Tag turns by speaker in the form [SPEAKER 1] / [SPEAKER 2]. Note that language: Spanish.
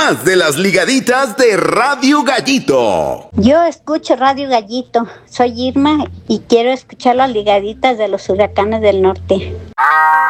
[SPEAKER 1] más de las ligaditas de Radio Gallito.
[SPEAKER 2] Yo escucho Radio Gallito. Soy Irma y quiero escuchar las ligaditas de los huracanes del norte.